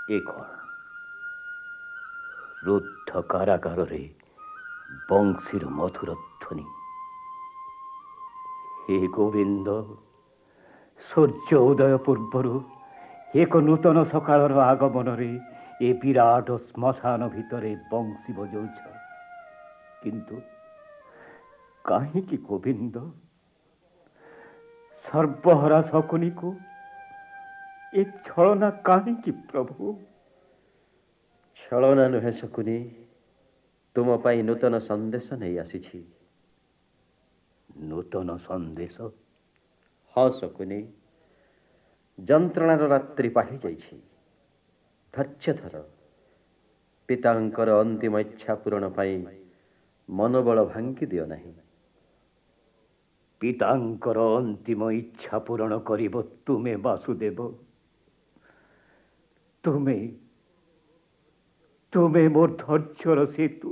ଏ କ'ଣ ରୁଦ୍ଧ କାରାଗାରରେ ବଂଶୀର ମଧୁର ଧ୍ୱନି। ହେ ଗୋବିନ୍ଦ, ସୂର୍ଯ୍ୟ ଉଦୟ ପୂର୍ବରୁ ଏକ ନୂତନ ସକାଳର ଆଗମନରେ ଏ ବିରାଟ ଶ୍ମଶାନ ଭିତରେ ବଂଶୀ ବଜାଉଛ। କିନ୍ତୁ କାହିଁକି ଗୋବିନ୍ଦ? ସର୍ବହରା ଶକୁନିକୁ ଏ ଛଳନା କାହିଁକି ପ୍ରଭୁ? ଛଳନା ନୁହେଁ ଶକୁନି, ତୁମ ପାଇଁ ନୂତନ ସନ୍ଦେଶ ନେଇ ଆସିଛି। ନୂତନ ସନ୍ଦେଶ? ହଁ ଶକୁନି, ଯନ୍ତ୍ରଣାର ରାତ୍ରି ପାହି ଯାଇଛି। ଧୈର୍ଯ୍ୟ ଧର। ପିତାଙ୍କର ଅନ୍ତିମ ଇଚ୍ଛା ପୂରଣ ପାଇଁ ମନୋବଳ ଭାଙ୍ଗି ଦିଅ ନାହିଁ। ପିତାଙ୍କର ଅନ୍ତିମ ଇଚ୍ଛା ପୂରଣ କରିବ ତୁମେ ବାସୁଦେବ। ତୁମେ ତୁମେ ମୋର ଧୈର୍ଯ୍ୟର ସେତୁ,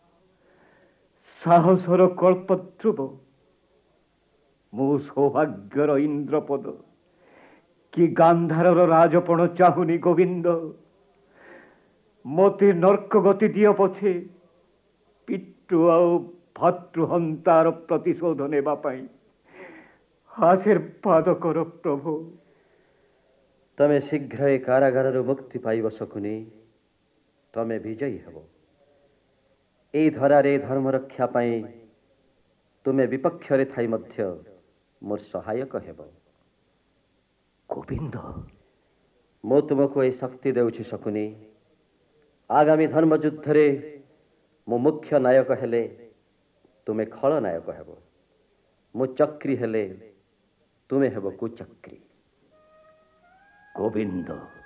ସାହସର କଳ୍ପଧ୍ରୁବ। ମୁଁ ସୌଭାଗ୍ୟର ଇନ୍ଦ୍ରପଦ କି ଗାନ୍ଧାରର ରାଜପଣ ଚାହୁଁନି ଗୋବିନ୍ଦ। ମୋତେ ନର୍କ ଗତି ଦିଅ ପଛେ, ପିତୃ ଆଉ ଭାତୃହନ୍ତାର ପ୍ରତିଶୋଧ ନେବା ପାଇଁ ଆଶୀର୍ବାଦ କର ପ୍ରଭୁ। ତମେ ଶୀଘ୍ର ଏ କାରାଗାରରୁ ମୁକ୍ତି ପାଇବ ଶକୁନି। ତମେ ବିଜୟୀ ହେବ। ଏଇ ଧରାରେ ଧର୍ମ ରକ୍ଷା ପାଇଁ ତୁମେ ବିପକ୍ଷରେ ଥାଇ ମଧ୍ୟ ମୋର ସହାୟକ ହେବ। ଗୋବିନ୍ଦ, ମୁଁ ତୁମକୁ ଏହି ଶକ୍ତି ଦେଉଛି ଶକୁନି। ଆଗାମୀ ଧର୍ମ ଯୁଦ୍ଧରେ ମୁଁ ମୁଖ୍ୟ ନାୟକ ହେଲେ ତୁମେ ଖଳନାୟକ ହେବ। ମୁଁ ଚକ୍ରୀ ହେଲେ ତୁମେ ହେବ କୁଚକ୍ରୀ। ଗୋବିନ୍ଦ।